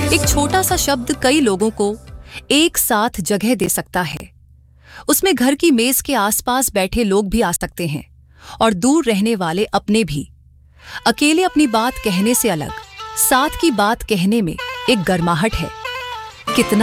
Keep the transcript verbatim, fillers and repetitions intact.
एक छोटा सा शब्द कई लोगों को एक साथ जगह दे सकता है। उसमें घर की मेज के आसपास बैठे लोग भी आ सकते हैं और दूर रहने वाले अपने भी। अकेले अपनी बात कहने से अलग साथ की बात कहने में एक गर्माहट है। कितना